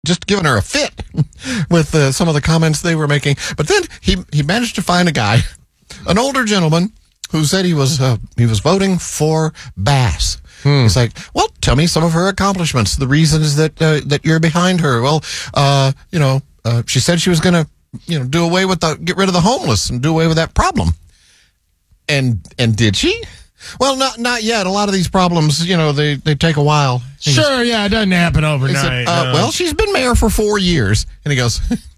just giving her a fit with some of the comments they were making. But then he managed to find a guy, an older gentleman, who said he was voting for Bass. He's like, well, tell me some of her accomplishments, the reasons that you're behind her. Well, she said she was going to, do away with get rid of the homeless and do away with that problem. And did she? Well, not yet. A lot of these problems, they take a while. Sure, yeah, it doesn't happen overnight. Said, well, she's been mayor for 4 years. And he goes,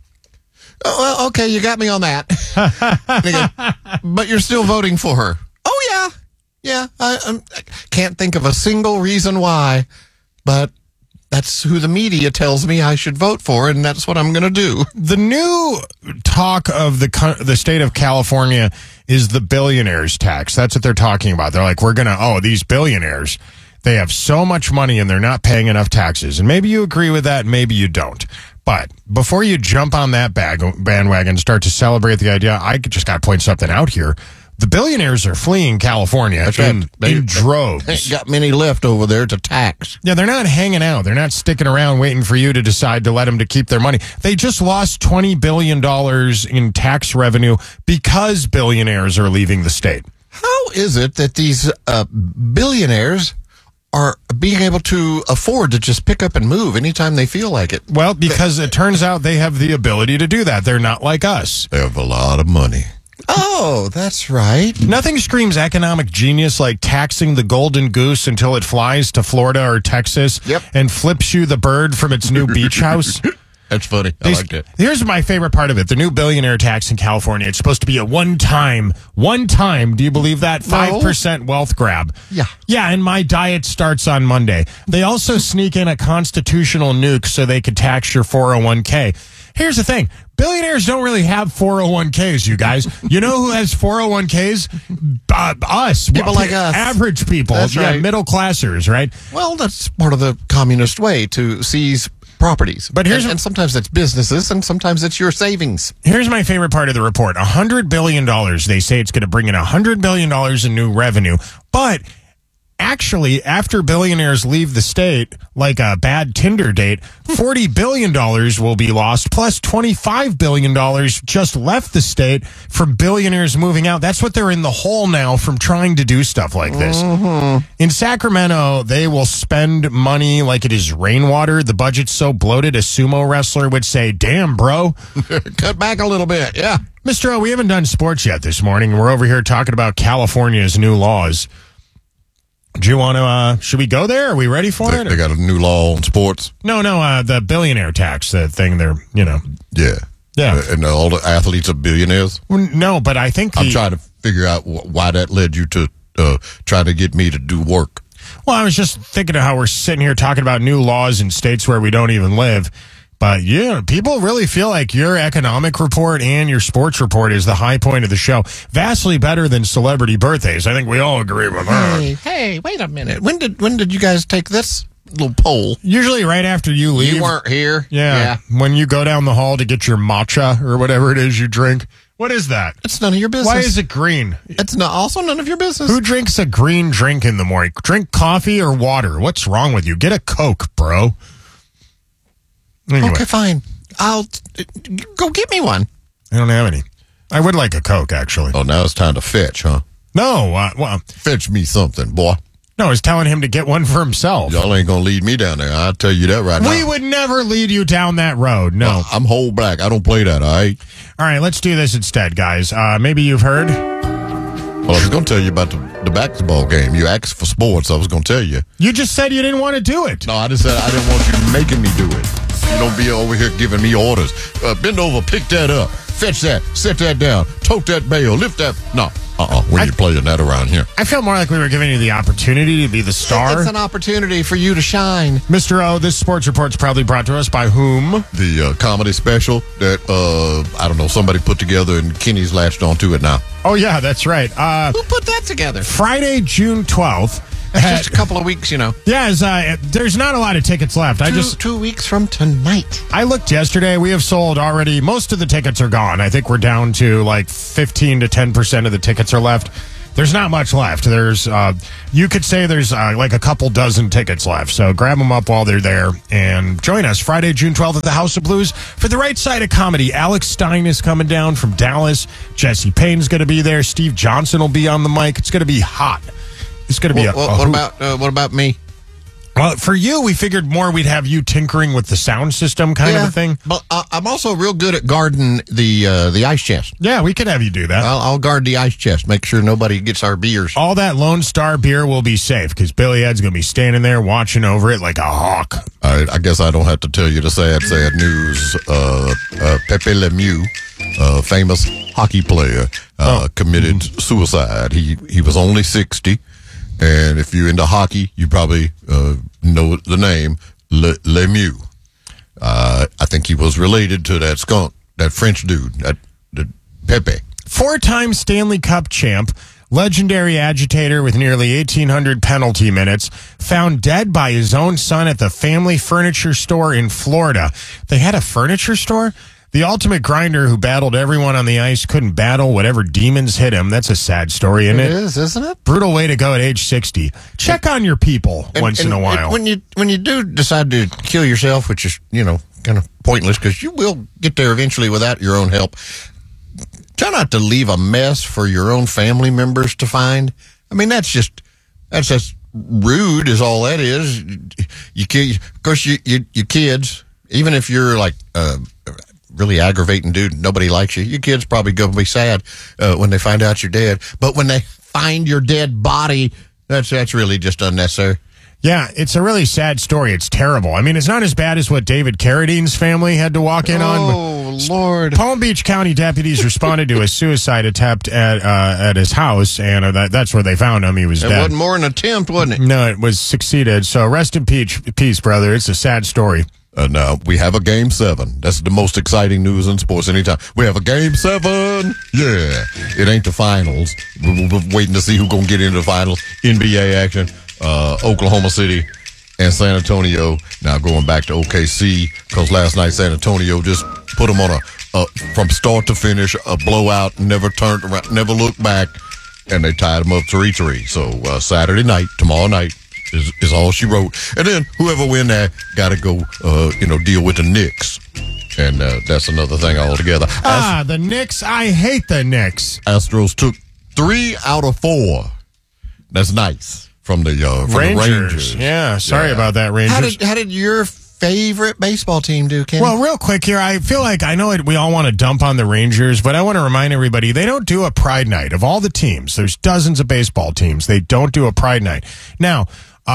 oh, well, okay, you got me on that. And he goes, but you're still voting for her. Oh, yeah. Yeah, I can't think of a single reason why, but that's who the media tells me I should vote for, and that's what I'm going to do. The new talk of the state of California is the billionaires tax. That's what they're talking about. They're like, these billionaires, they have so much money and they're not paying enough taxes. And maybe you agree with that, maybe you don't. But before you jump on that bandwagon and start to celebrate the idea, I just got to point something out here. The billionaires are fleeing California in droves. Ain't got many left over there to tax. Yeah, they're not hanging out. They're not sticking around waiting for you to decide to let them to keep their money. They just lost $20 billion in tax revenue because billionaires are leaving the state. How is it that these billionaires are being able to afford to just pick up and move anytime they feel like it? Well, because it turns out they have the ability to do that. They're not like us. They have a lot of money. Oh, that's right. Nothing screams economic genius like taxing the golden goose until it flies to Florida or Texas and flips you the bird from its new beach house. That's funny. I liked it. Here's my favorite part of it. The new billionaire tax in California. It's supposed to be a one-time, do you believe that? 5% wealth grab. Yeah. Yeah, and my diet starts on Monday. They also sneak in a constitutional nuke so they could tax your 401k. Here's the thing. Billionaires don't really have 401ks, you guys. You know who has 401ks? Us. People like us. Average people. That's right. Middle classers, right? Well, that's part of the communist way to seize properties. But and sometimes it's businesses and sometimes it's your savings. Here's my favorite part of the report. $100 billion. They say it's going to bring in $100 billion in new revenue. But actually, after billionaires leave the state, like a bad Tinder date, $40 billion will be lost, plus $25 billion just left the state from billionaires moving out. That's what they're in the hole now from trying to do stuff like this. Mm-hmm. In Sacramento, they will spend money like it is rainwater. The budget's so bloated, a sumo wrestler would say, damn, bro. Cut back a little bit, yeah. Mr. O, we haven't done sports yet this morning. We're over here talking about California's new laws. Do you want to, should we go there? Are we ready for it? They got a new law on sports? No, the billionaire tax, the thing they're, Yeah. Yeah. And all the athletes are billionaires? No, but I think I'm trying to figure out why that led you to try to get me to do work. Well, I was just thinking of how we're sitting here talking about new laws in states where we don't even live. But yeah, people really feel like your economic report and your sports report is the high point of the show. Vastly better than celebrity birthdays. I think we all agree with that. Hey, wait a minute. When did you guys take this little poll? Usually right after you leave. You weren't here. Yeah. When you go down the hall to get your matcha or whatever it is you drink. What is that? It's none of your business. Why is it green? It's also none of your business. Who drinks a green drink in the morning? Drink coffee or water? What's wrong with you? Get a Coke, bro. Anyway. Okay, fine. I'll go get me one. I don't have any. I would like a Coke, actually. Oh, now it's time to fetch, huh? No. Fetch me something, boy. No, I was telling him to get one for himself. Y'all ain't going to lead me down there. I'll tell you that right now. We would never lead you down that road. No. Well, I'm whole black. I don't play that, all right? All right, let's do this instead, guys. Maybe you've heard. Well, I was going to tell you about the basketball game. You asked for sports. I was going to tell you. You just said you didn't want to do it. No, I just said I didn't want you making me do it. You don't be over here giving me orders. Bend over, pick that up, fetch that, set that down, tote that bale, lift that. No, we ain't playing that around here. I felt more like we were giving you the opportunity to be the star. It's an opportunity for you to shine. Mr. O, this sports report's probably brought to us by whom? The comedy special that, I don't know, somebody put together and Kenny's latched onto it now. Oh, yeah, that's right. Who put that together? Friday, June 12th. That's just a couple of weeks, Yeah, there's not a lot of tickets left. 2 weeks from tonight. I looked yesterday. We have sold already. Most of the tickets are gone. I think we're down to like 15 to 10% of the tickets are left. There's not much left. There's, you could say there's like a couple dozen tickets left. So grab them up while they're there and join us Friday, June 12th at the House of Blues for the right side of comedy. Alex Stein is coming down from Dallas. Jesse Payne's going to be there. Steve Johnson will be on the mic. It's going to be hot. It's going to be what about me? Well, for you, we figured more we'd have you tinkering with the sound system kind of a thing. But I'm also real good at guarding the ice chest. Yeah, we could have you do that. I'll guard the ice chest, make sure nobody gets our beers. All that Lone Star beer will be safe because Billy Ed's going to be standing there watching over it like a hawk. I guess I don't have to tell you the sad news. Pepe Lemieux, famous hockey player, committed suicide. He was only 60. And if you're into hockey, you probably know the name Lemieux. I think he was related to that skunk, that French dude, that Pepe. 4-time Stanley Cup champ, legendary agitator with nearly 1,800 penalty minutes, found dead by his own son at the family furniture store in Florida. They had a furniture store? The ultimate grinder who battled everyone on the ice couldn't battle whatever demons hit him. That's a sad story, isn't it? It is, isn't it? Brutal way to go at age 60. Check on your people once in a while. When you do decide to kill yourself, which is, kind of pointless because you will get there eventually without your own help, try not to leave a mess for your own family members to find. I mean, that's just rude is all that is. Of course, your kids, even if you're like really aggravating dude, nobody likes you. Your kids probably going to be sad when they find out you're dead. But when they find your dead body, that's really just unnecessary. Yeah, it's a really sad story. It's terrible. I mean, it's not as bad as what David Carradine's family had to walk in on. Oh, Lord. Palm Beach County deputies responded to a suicide attempt at his house, and that's where they found him. He was dead. It wasn't more an attempt, wasn't it? No, it was succeeded. So rest in peace, brother. It's a sad story. Now, we have a Game 7. That's the most exciting news in sports anytime. We have a Game 7. Yeah. It ain't the finals. We're waiting to see who's going to get into the finals. NBA action. Oklahoma City and San Antonio. Now going back to OKC because last night San Antonio just put them on from start to finish, a blowout, never turned around, never looked back, and they tied them up 3-3. So Saturday night, tomorrow night, is all she wrote. And then whoever win that got to go, deal with the Knicks. And that's another thing altogether. The Knicks. I hate the Knicks. Astros took 3 out of 4. That's nice from the Rangers. Yeah, sorry about that, Rangers. How did your favorite baseball team do, Kenny? Well, real quick here, I feel like I know we all want to dump on the Rangers, but I want to remind everybody they don't do a Pride Night. Of all the teams, there's dozens of baseball teams. They don't do a Pride Night. Now,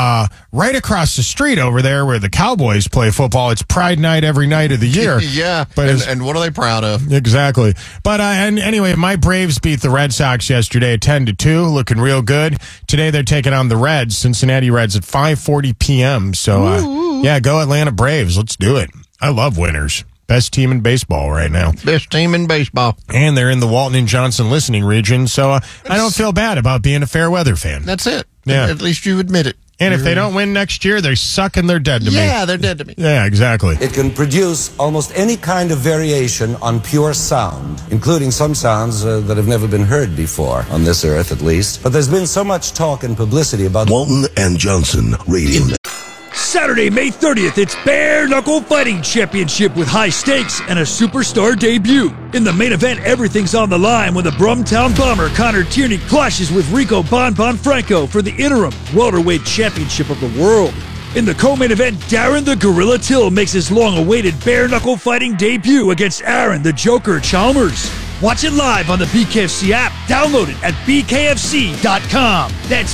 right across the street over there where the Cowboys play football, it's Pride Night every night of the year. Yeah, but and what are they proud of? Exactly. But and anyway, my Braves beat the Red Sox yesterday 10-2, looking real good. Today they're taking on the Reds, Cincinnati Reds at 5:40 p.m. So yeah, go Atlanta Braves. Let's do it. I love winners. Best team in baseball right now. Best team in baseball. And they're in the Walton and Johnson listening region, so I don't feel bad about being a fair weather fan. That's it. Yeah. At least you admit it. And if they don't win next year, they suck and they're dead to me. Yeah, they're dead to me. Yeah, exactly. It can produce almost any kind of variation on pure sound, including some sounds that have never been heard before, on this earth at least. But there's been so much talk and publicity about Walton and Johnson Radio. Saturday, May 30th, it's Bare Knuckle Fighting Championship with high stakes and a superstar debut. In the main event, everything's on the line when the Brumtown Bomber Connor Tierney clashes with Rico Bon Franco for the interim welterweight championship of the world. In the co-main event, Darren the Gorilla Till makes his long-awaited Bare Knuckle Fighting debut against Aaron the Joker Chalmers. Watch it live on the BKFC app. Download it at bkfc.com. That's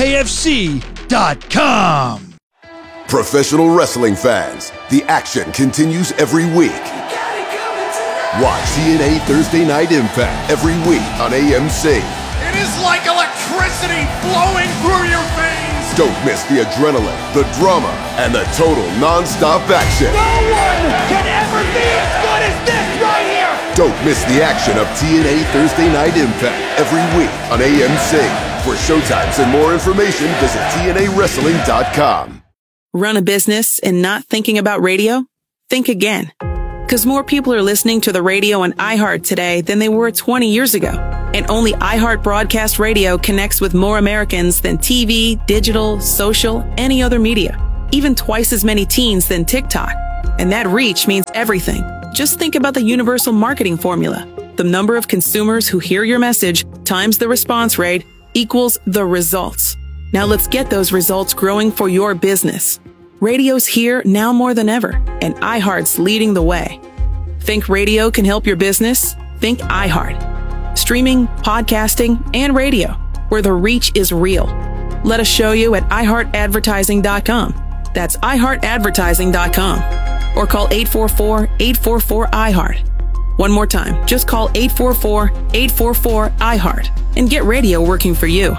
bkfc.com. Professional wrestling fans, the action continues every week. Watch TNA Thursday Night Impact every week on AMC. It is like electricity flowing through your veins. Don't miss the adrenaline, the drama, and the total non-stop action. No one can ever be as good as this right here. Don't miss the action of TNA Thursday Night Impact every week on AMC. For showtimes and more information, visit TNAWrestling.com. Run a business and not thinking about radio? Think again. Because more people are listening to the radio and iHeart today than they were 20 years ago. And only iHeart Broadcast Radio connects with more Americans than TV, digital, social, any other media. Even twice as many teens than TikTok. And that reach means everything. Just think about the universal marketing formula. The number of consumers who hear your message times the response rate equals the results. Now let's get those results growing for your business. Radio's here now more than ever, and iHeart's leading the way. Think radio can help your business? Think iHeart. Streaming, podcasting, and radio, where the reach is real. Let us show you at iHeartAdvertising.com. That's iHeartAdvertising.com. Or call 844-844-iHeart. One more time, just call 844-844-iHeart and get radio working for you.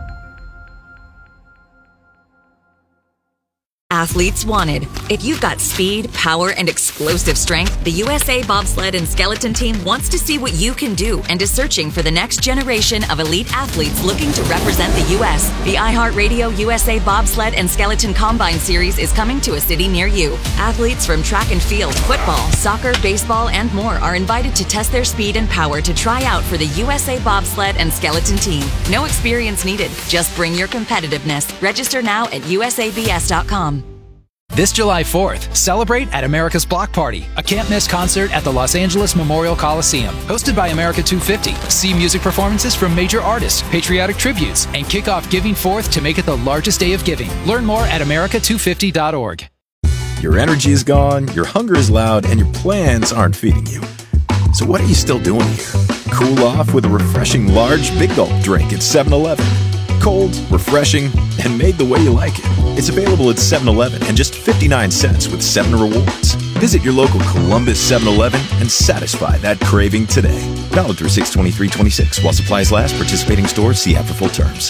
Athletes wanted. If you've got speed, power, and explosive strength, the USA Bobsled and Skeleton Team wants to see what you can do and is searching for the next generation of elite athletes looking to represent the U.S. The iHeartRadio USA Bobsled and Skeleton Combine Series is coming to a city near you. Athletes from track and field, football, soccer, baseball, and more are invited to test their speed and power to try out for the USA Bobsled and Skeleton Team. No experience needed. Just bring your competitiveness. Register now at usabs.com. This July 4th, celebrate at America's Block Party, a can't-miss concert at the Los Angeles Memorial Coliseum. Hosted by America 250, see music performances from major artists, patriotic tributes, and kick off Giving Forth to make it the largest day of giving. Learn more at america250.org. Your energy is gone, your hunger is loud, and your plans aren't feeding you. So what are you still doing here? Cool off with a refreshing large Big Gulp drink at 7-Eleven. Cold, refreshing, and made the way you like it. It's available at 7-Eleven and just 59 cents with 7 rewards. Visit your local Columbus 7-Eleven and satisfy that craving today. Valid through 6/23/26 while supplies last. Participating stores, see app for full terms.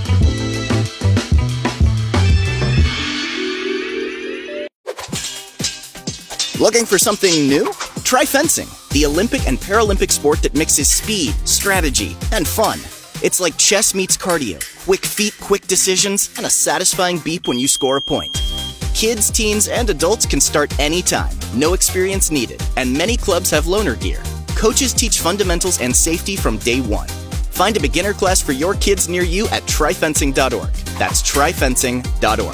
Looking for something new? Try fencing, the Olympic and Paralympic sport that mixes speed, strategy, and fun. It's like chess meets cardio, quick feet, quick decisions, and a satisfying beep when you score a point. Kids, teens, and adults can start anytime, no experience needed, and many clubs have loaner gear. Coaches teach fundamentals and safety from day one. Find a beginner class for your kids near you at tryfencing.org. That's tryfencing.org.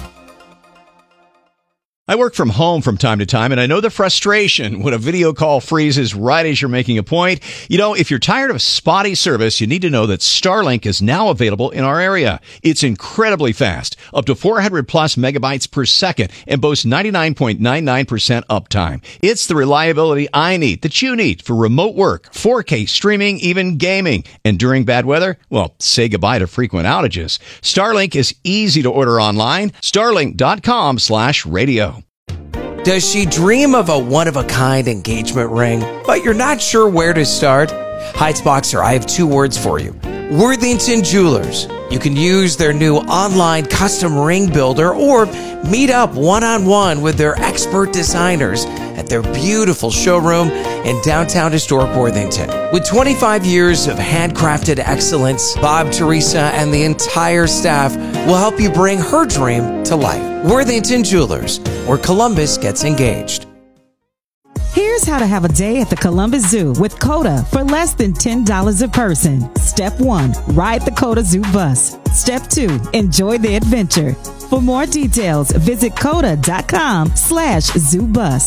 I work from home from time to time, and I know the frustration when a video call freezes right as you're making a point. You know, if you're tired of spotty service, you need to know that Starlink is now available in our area. It's incredibly fast, up to 400 plus megabytes per second, and boasts 99.99% uptime. It's the reliability I need, that you need, for remote work, 4K streaming, even gaming. And during bad weather, well, say goodbye to frequent outages. Starlink is easy to order online. Starlink.com/radio. Does she dream of a one-of-a-kind engagement ring, but you're not sure where to start? Heights Boxer, I have 2 words for you. Worthington Jewelers. You can use their new online custom ring builder or meet up one-on-one with their expert designers at their beautiful showroom in downtown historic Worthington. With 25 years of handcrafted excellence, Bob, Teresa, and the entire staff will help you bring her dream to life. Worthington Jewelers, where Columbus gets engaged. Here's how to have a day at the Columbus Zoo with COTA for less than $10 a person. Step 1, ride the COTA Zoo bus. Step 2, enjoy the adventure. For more details, visit COTA.com/ZooBus.